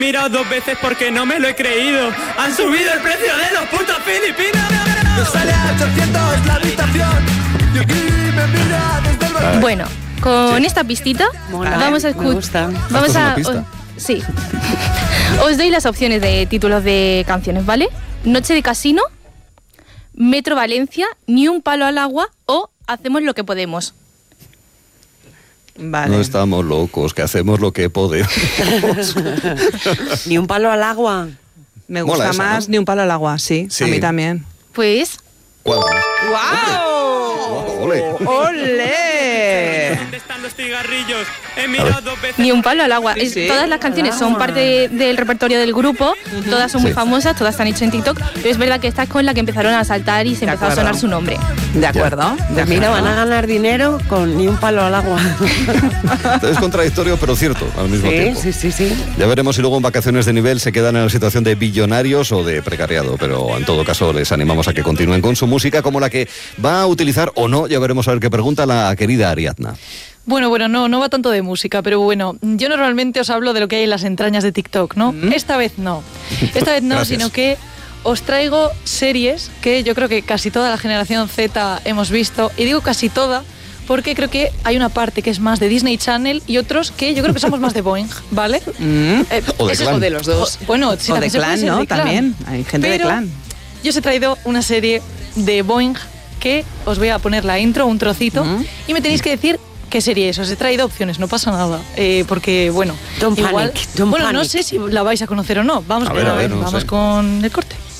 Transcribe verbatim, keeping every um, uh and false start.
Mirado dos veces porque no me lo he creído. Han subido el precio de los putos filipinos. Me sale a ochocientos la habitación y aquí me mira desde el balcón. Bueno, con esta pistita Mola, vamos a me escuchar. gusta. Vamos ¿Esto es una a. pista? o- sí. Os doy las opciones de títulos de canciones, ¿vale? Noche de casino, Metro Valencia, Ni un palo al agua o Hacemos lo que podemos. Vale. No estamos locos, que hacemos lo que podemos. Ni un palo al agua. Me Mola gusta esa, más ¿no? Ni un palo al agua, sí, Sí. a mí también. Pues. ¿Cuál? ¡Guau! Ole. ¡Ole! ¿Dónde están los cigarrillos? He mirado dos veces. Ni un palo al agua. Sí, Es- sí. todas las canciones son parte de- del repertorio del grupo, todas son muy Sí. famosas, todas se han hecho en TikTok, pero es verdad que esta es con la que empezaron a saltar y se De empezó a acuerdo. sonar su nombre. De acuerdo. de Pues mira, acuerdo. van a ganar dinero con ni un palo al agua. Es contradictorio, pero cierto al mismo Sí, tiempo. sí, sí, sí. Ya veremos si luego en vacaciones de nivel se quedan en la situación de billonarios o de precariado, pero en todo caso les animamos a que continúen con su música como la que va a utilizar o no, ya veremos a ver qué pregunta la querida Ariadna. Bueno, bueno, no, no va tanto de música, pero bueno, yo normalmente os hablo de lo que hay en las entrañas de TikTok, ¿no? Esta vez no. Esta vez no, Gracias. sino que os traigo series que yo creo que casi toda la generación Z hemos visto, y digo casi toda porque creo que hay una parte que es más de Disney Channel y otros que yo creo que somos más de Boeing, ¿vale? Mm. Eh, O de ese- Clan. O de los dos. o- bueno, sí, o también de se puede clan, ser ¿no? de Clan. También. Hay gente Pero de clan. Yo os he traído una serie de Boeing que os voy a poner la intro, un trocito, Mm. y me tenéis que decir qué serie es. Os he traído opciones, no pasa nada. Eh, porque, bueno, Don't igual. panic, don't bueno, no panic. sé si la vais a conocer o no. Vamos, A ver, a ver, no vamos sé. con el corte.